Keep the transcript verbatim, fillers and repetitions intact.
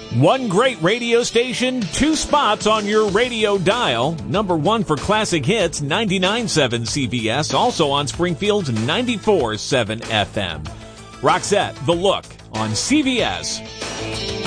One great radio station, two spots on your radio dial. Number one for classic hits, ninety-nine point seven C B S, also on Springfield's ninety-four point seven F M. Roxette, The Look on C B S.